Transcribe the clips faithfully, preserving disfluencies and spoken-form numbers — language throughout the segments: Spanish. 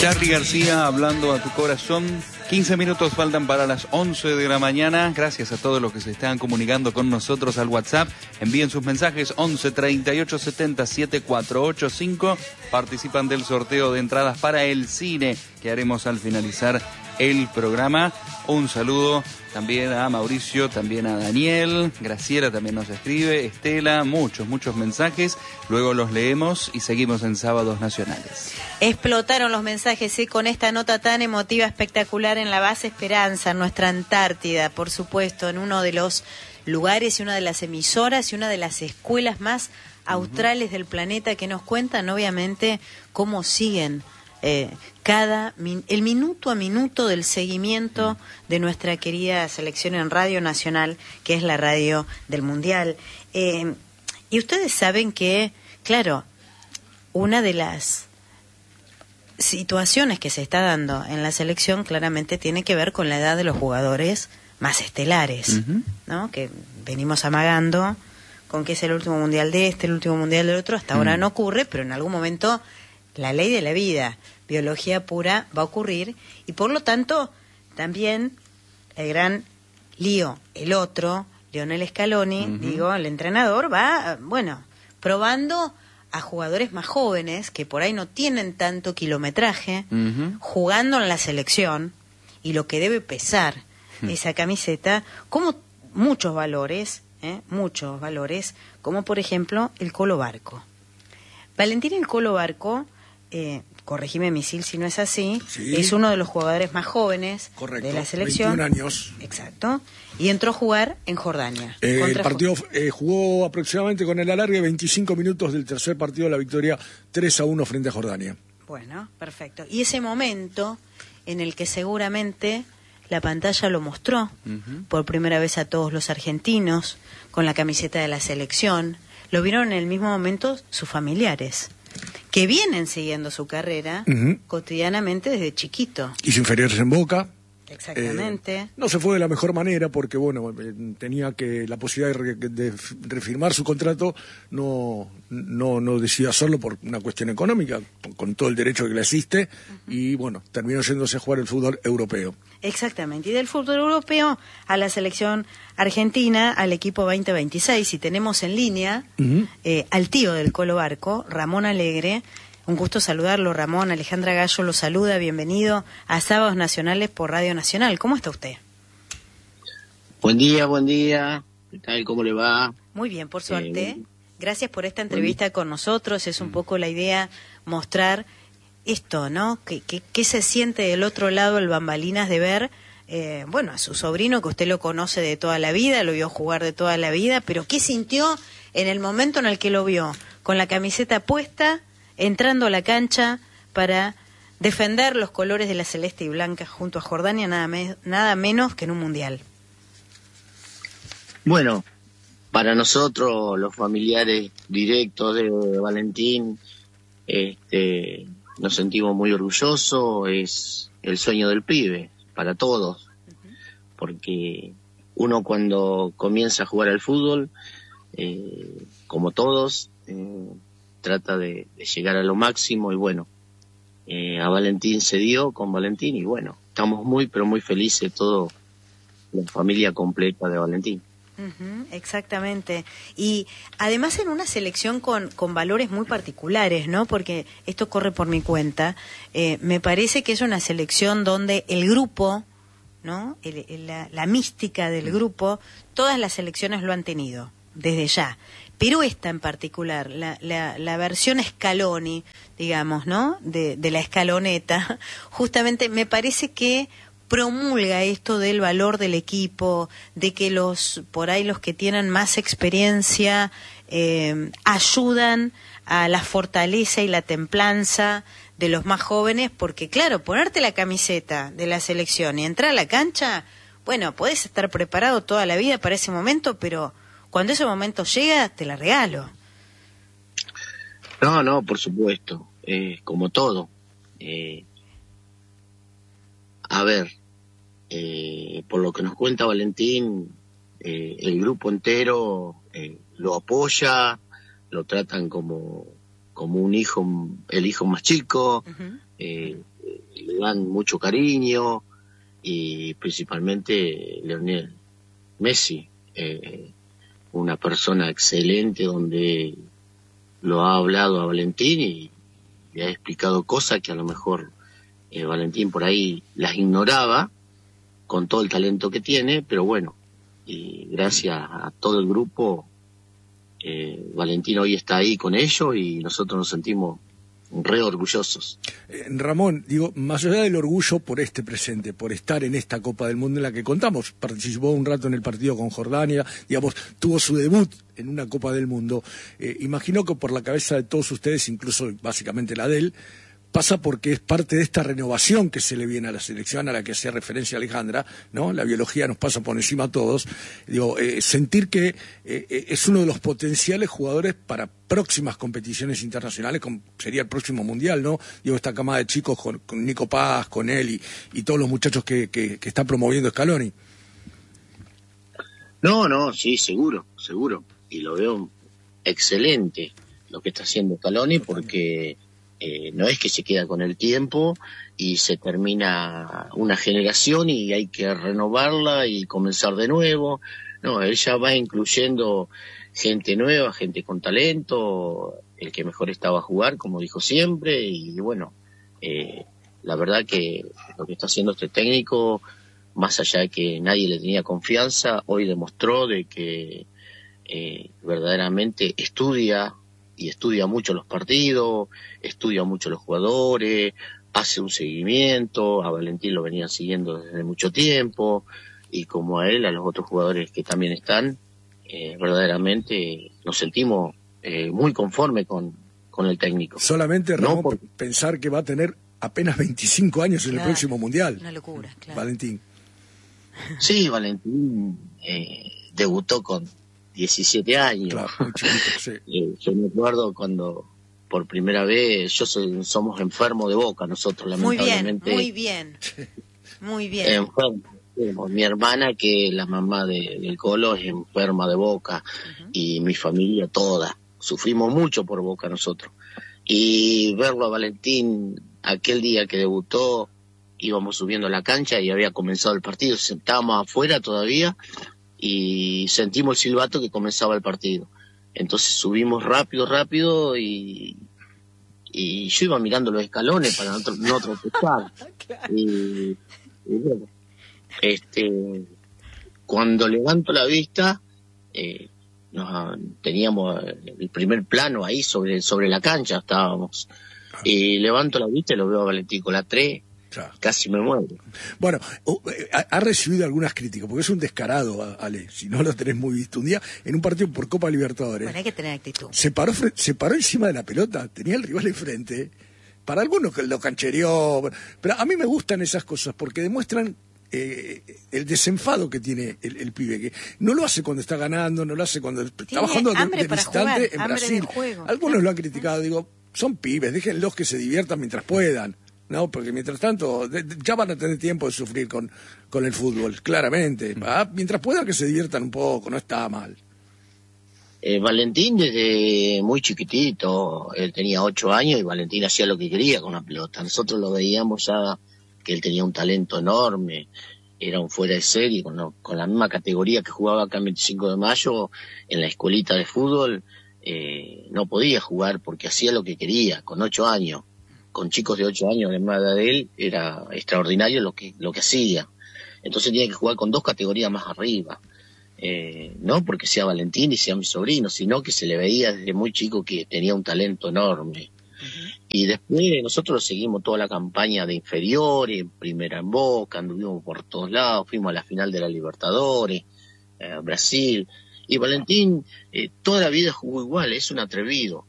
Charly García hablando a tu corazón. quince minutos faltan para las once de la mañana. Gracias a todos los que se están comunicando con nosotros al WhatsApp. Envíen sus mensajes once treinta y ocho setenta setenta y cuatro ochenta y cinco. Participan del sorteo de entradas para el cine que haremos al finalizar el programa. Un saludo también a Mauricio, también a Daniel, Graciela también nos escribe, Estela, muchos, muchos mensajes. Luego los leemos y seguimos en Sábados Nacionales. Explotaron los mensajes, ¿sí? Con esta nota tan emotiva, espectacular en la base Esperanza, en nuestra Antártida, por supuesto, en uno de los lugares y una de las emisoras y una de las escuelas más australes uh-huh. del planeta, que nos cuentan obviamente cómo siguen eh, cada min- el minuto a minuto del seguimiento uh-huh. de nuestra querida selección en Radio Nacional, que es la radio del Mundial. Eh, y ustedes saben que, claro, una de las situaciones que se está dando en la selección claramente tiene que ver con la edad de los jugadores más estelares, uh-huh. ¿no? Que venimos amagando con que es el último mundial de este, el último mundial del otro. Hasta uh-huh. ahora no ocurre, pero en algún momento la ley de la vida, biología pura, va a ocurrir, y por lo tanto también el gran lío, el otro, Lionel Scaloni, uh-huh. digo, el entrenador, va, bueno, probando a jugadores más jóvenes que por ahí no tienen tanto kilometraje, uh-huh. jugando en la selección, y lo que debe pesar uh-huh. esa camiseta, como muchos valores, ¿eh? muchos valores, como por ejemplo el Colo Barco. Valentín el Colo Barco, eh, corregime Misil si no es así, sí. es uno de los jugadores más jóvenes Correcto. de la selección. veintiún años. Exacto. Y entró a jugar en Jordania. Eh, el partido eh, jugó aproximadamente con el alargue veinticinco minutos del tercer partido de la victoria tres a uno frente a Jordania. Bueno, perfecto. Y ese momento en el que seguramente la pantalla lo mostró uh-huh. por primera vez a todos los argentinos con la camiseta de la selección, lo vieron en el mismo momento sus familiares, que vienen siguiendo su carrera uh-huh. cotidianamente desde chiquito. Hizo inferiores en Boca. Exactamente. Eh, no se fue de la mejor manera porque, bueno, eh, tenía que la posibilidad de, re, de refirmar su contrato, no, no, no decidió hacerlo por una cuestión económica, con, con todo el derecho que le asiste, uh-huh. y, bueno, terminó yéndose a jugar el fútbol europeo. Exactamente. Y del fútbol europeo a la selección argentina, al equipo veinte veintiséis, y tenemos en línea uh-huh. eh, al tío del Colo Barco, Ramón Alegre. Un gusto saludarlo, Ramón. Alejandra Gallo lo saluda. Bienvenido a Sábados Nacionales por Radio Nacional. ¿Cómo está usted? Buen día, buen día. ¿Qué tal? ¿Cómo le va? Muy bien, por suerte. Eh, Gracias por esta entrevista con nosotros. Es un poco la idea mostrar esto, ¿no? ¿Qué, qué, qué se siente del otro lado el bambalinas de ver, eh, bueno, a su sobrino, que usted lo conoce de toda la vida, lo vio jugar de toda la vida, pero qué sintió en el momento en el que lo vio con la camiseta puesta, entrando a la cancha para defender los colores de la celeste y blanca junto a Jordania, nada, me, nada menos que en un mundial? Bueno, para nosotros, los familiares directos de Valentín, este, nos sentimos muy orgullosos. Es el sueño del pibe, para todos, uh-huh. porque uno cuando comienza a jugar al fútbol, eh, como todos, eh, trata de, de llegar a lo máximo, y bueno, eh, a Valentín se dio con Valentín, y bueno, estamos muy pero muy felices, todo la familia completa de Valentín. Uh-huh, exactamente. Y además en una selección con, con valores muy particulares, ¿no? Porque esto corre por mi cuenta. Eh, me parece que es una selección donde el grupo, ¿no? El, el, la, la mística del grupo, todas las selecciones lo han tenido, desde ya. Pero esta en particular, la, la, la versión Scaloni, digamos, ¿no? De, de la escaloneta, justamente me parece que promulga esto del valor del equipo, de que los, por ahí los que tienen más experiencia eh, ayudan a la fortaleza y la templanza de los más jóvenes, porque claro, ponerte la camiseta de la selección y entrar a la cancha, bueno, podés estar preparado toda la vida para ese momento, pero cuando ese momento llega, te la regalo. No, no, por supuesto, eh, como todo. Eh, a ver, eh, por lo que nos cuenta Valentín, eh, el grupo entero eh, lo apoya, lo tratan como, como un hijo, el hijo más chico, uh-huh. eh, le dan mucho cariño, y principalmente Lionel Messi, eh, una persona excelente, donde lo ha hablado a Valentín y le ha explicado cosas que a lo mejor eh, Valentín por ahí las ignoraba con todo el talento que tiene, pero bueno, y gracias a todo el grupo, eh, Valentín hoy está ahí con ellos y nosotros nos sentimos re orgullosos. Eh, Ramón, digo, más allá del orgullo por este presente, por estar en esta Copa del Mundo en la que contamos, participó un rato en el partido con Jordania, digamos, tuvo su debut en una Copa del Mundo, eh, imagino que por la cabeza de todos ustedes, incluso básicamente la de él, pasa porque es parte de esta renovación que se le viene a la selección, a la que hacía referencia Alejandra, ¿no? La biología nos pasa por encima a todos. Digo, eh, sentir que eh, es uno de los potenciales jugadores para próximas competiciones internacionales, como sería el próximo Mundial, ¿no? Digo, esta camada de chicos con, con Nico Paz, con él y, y todos los muchachos que, que, que está promoviendo Scaloni. No, no, sí, seguro, seguro. Y lo veo excelente lo que está haciendo Scaloni, porque Eh, no es que se queda con el tiempo y se termina una generación y hay que renovarla y comenzar de nuevo. No, él ya va incluyendo gente nueva, gente con talento, el que mejor estaba a jugar, como dijo siempre, y bueno, eh, la verdad que lo que está haciendo este técnico, más allá de que nadie le tenía confianza, hoy demostró de que eh, verdaderamente estudia, y estudia mucho los partidos, estudia mucho los jugadores, hace un seguimiento, a Valentín lo venían siguiendo desde mucho tiempo, y como a él, a los otros jugadores que también están, eh, verdaderamente nos sentimos eh, muy conformes con, con el técnico. Solamente, Ramón, no por... pensar que va a tener apenas veinticinco años en claro, el próximo Mundial. Una locura, claro. Valentín. Sí, Valentín eh, debutó con diecisiete años. Claro, muy chiquito, sí. eh, yo me acuerdo cuando por primera vez, yo soy, somos enfermos de Boca nosotros, lamentablemente. Muy bien, muy bien, muy bien. Enfermos. Mi hermana, que la mamá de, del Colo, es enferma de Boca, uh-huh. y mi familia toda. Sufrimos mucho por Boca nosotros. Y verlo a Valentín aquel día que debutó, íbamos subiendo a la cancha y había comenzado el partido, estábamos afuera todavía, y sentimos el silbato que comenzaba el partido. Entonces subimos rápido, rápido, y, y yo iba mirando los escalones para no, no tropezar. y, y bueno, este, cuando levanto la vista, eh, nos, teníamos el primer plano ahí sobre, sobre la cancha, estábamos. Y levanto la vista y lo veo a Valentín con la tres. Claro. Casi me muero. Bueno, ha, ha recibido algunas críticas, porque es un descarado, Ale, si no lo tenés muy visto. Un día, en un partido por Copa Libertadores, bueno, hay que tener actitud. Se paró, se paró encima de la pelota, tenía el rival enfrente. Para algunos lo canchereó, pero a mí me gustan esas cosas, porque demuestran eh, el desenfado que tiene el, el pibe, que no lo hace cuando está ganando, no lo hace cuando está tiene bajando de, hambre de para visitante jugar, en hambre Brasil. de juego, Algunos claro. lo han criticado, digo, son pibes, déjenlos que se diviertan mientras puedan. No, porque mientras tanto de, de, ya van a tener tiempo de sufrir con, con el fútbol, claramente. ¿Ah? Mientras puedan que se diviertan un poco, no está mal. Eh, Valentín desde muy chiquitito, él tenía ocho años y Valentín hacía lo que quería con la pelota. Nosotros lo veíamos ya que él tenía un talento enorme, era un fuera de serie, con, lo, con la misma categoría que jugaba acá en veinticinco de mayo, en la escuelita de fútbol, eh, no podía jugar porque hacía lo que quería, con ocho años. Con chicos de ocho años de la edad de él, era extraordinario lo que lo que hacía. Entonces tenía que jugar con dos categorías más arriba. Eh, no porque sea Valentín y sea mi sobrino, sino que se le veía desde muy chico que tenía un talento enorme. Uh-huh. Y después nosotros seguimos toda la campaña de inferiores, primera en Boca, anduvimos por todos lados, fuimos a la final de la Libertadores, eh, Brasil. Y Valentín eh, toda la vida jugó igual, es un atrevido.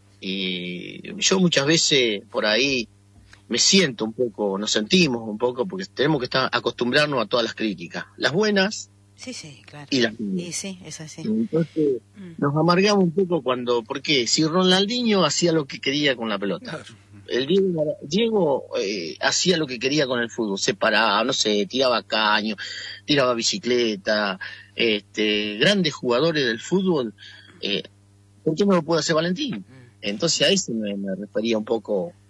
Y yo muchas veces por ahí me siento un poco, nos sentimos un poco, porque tenemos que estar acostumbrarnos a todas las críticas, las buenas sí, sí, claro. y las y sí, es así. Entonces mm. nos amargamos un poco cuando, porque si Ronaldinho hacía lo que quería con la pelota, el Diego, Diego eh, hacía lo que quería con el fútbol, se paraba, no sé, tiraba caño, tiraba bicicleta, este, grandes jugadores del fútbol, eh, ¿por qué no lo puede hacer Valentín? Entonces a eso me, me refería un poco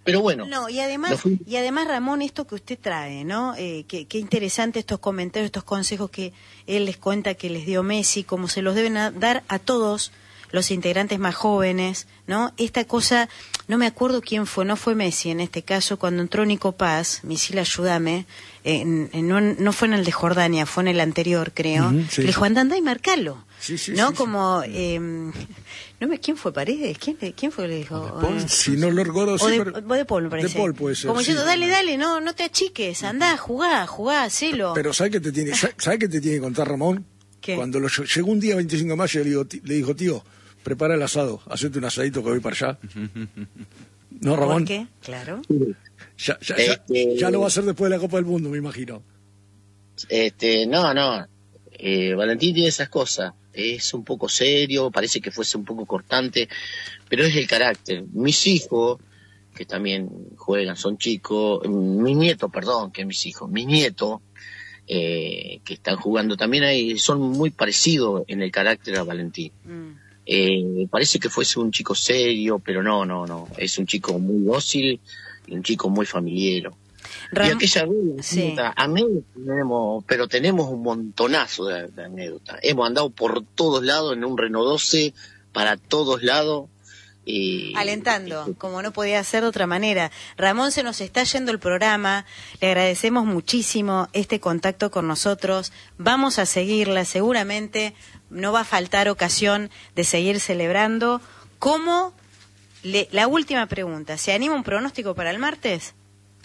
Pero bueno. No, y además, fui... y además Ramón, esto que usted trae, ¿no? Eh, qué, qué interesante estos comentarios, estos consejos que él les cuenta que les dio Messi, como se los deben a dar a todos los integrantes más jóvenes, ¿no? Esta cosa, no me acuerdo quién fue, no fue Messi en este caso, cuando entró Nico Paz, Misil, ayúdame, en, en, no, no fue en el de Jordania, fue en el anterior, creo, uh-huh, sí, le dijo, anda, anda y marcalo, sí, sí, ¿no? Sí, Como, sí. Eh, no me, ¿quién fue, Paredes? ¿Quién, quién fue que le dijo? Paul, si no lo recuerdo, sí, de, pero... de Paul, me parece. De Paul puede ser. Como diciendo, sí, dale, dale, no, no te achiques, andá, jugá, jugá, hacelo. Pero ¿sabes qué te tiene, ¿sabes qué te tiene que contar Ramón? ¿Qué? Cuando lo, llegó un día veinticinco de mayo, le, digo, le dijo, tío, prepara el asado, hacete un asadito que voy para allá. ¿No, Ramón? ¿Por qué? Claro. Ya, ya, ya, este... ya lo va a hacer después de la Copa del Mundo, me imagino. Este, no, no. Eh, Valentín tiene esas cosas. Es un poco serio, parece que fuese un poco cortante, pero es el carácter. Mis hijos, que también juegan, son chicos, mis nietos, perdón, que mis hijos, mis nietos, eh, que están jugando también ahí, son muy parecidos en el carácter a Valentín. Mm. Eh, parece que fuese un chico serio, pero no, no, no. Es un chico muy dócil y un chico muy familiero. Ram... Y aquella vez, sí. anécdota, tenemos, pero tenemos un montonazo de, de anécdotas. Hemos andado por todos lados en un Renault doce, para todos lados. Y... alentando, como no podía ser de otra manera. Ramón, se nos está yendo el programa, le agradecemos muchísimo este contacto con nosotros, vamos a seguirla, seguramente no va a faltar ocasión de seguir celebrando. ¿Cómo? Le... La última pregunta, ¿se anima un pronóstico para el martes?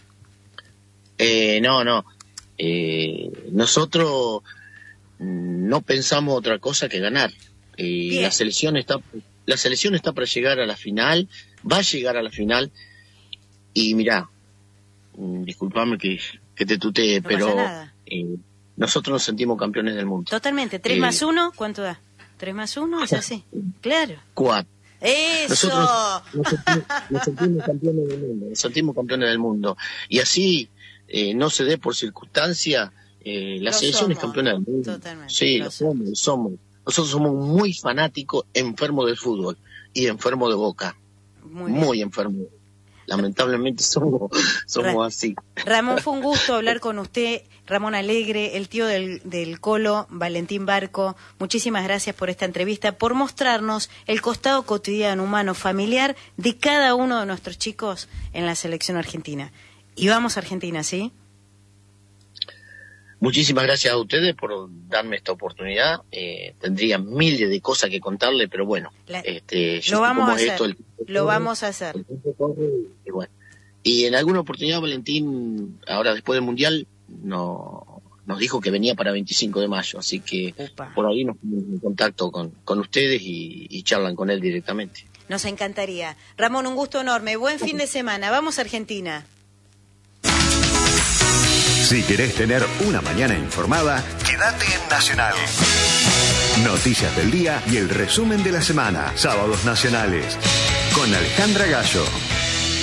Eh, no, no. Eh, nosotros no pensamos otra cosa que ganar. Eh, la selección está, la selección está para llegar a la final, va a llegar a la final. Y mirá, disculpame que, que te tutee, no pero eh, nosotros nos sentimos campeones del mundo. Totalmente. ¿Tres eh, más uno? ¿Cuánto da? ¿Tres más uno? ¿Es así? Claro. Cuatro. ¡Eso! Nosotros nos sentimos, nos sentimos campeones del mundo. Nos sentimos campeones del mundo. Y así... Eh, no se dé por circunstancia, eh, la lo selección somos, es campeona del mundo. Totalmente, sí, lo somos, somos, somos. Nosotros somos muy fanáticos, enfermos del fútbol y enfermos de Boca. Muy, muy enfermos. Lamentablemente somos, somos Ra así. Ramón, fue un gusto hablar con usted. Ramón Alegre, el tío del, del Colo, Valentín Barco. Muchísimas gracias por esta entrevista, por mostrarnos el costado cotidiano, humano, familiar de cada uno de nuestros chicos en la selección argentina. Y vamos a Argentina, ¿sí? Muchísimas gracias a ustedes por darme esta oportunidad. Eh, tendría miles de cosas que contarle, pero bueno. La, este, lo vamos a hacer. Esto, el, lo vamos a hacer. Y, bueno. Y en alguna oportunidad, Valentín, ahora después del Mundial, no, nos dijo que venía para veinticinco de mayo. Así que Upa. por ahí nos ponemos en contacto con, con ustedes y, y charlan con él directamente. Nos encantaría. Ramón, un gusto enorme. Buen fin de semana. Vamos a Argentina. Si querés tener una mañana informada, quédate en Nacional. Noticias del día y el resumen de la semana. Sábados nacionales. Con Alejandra Gallo.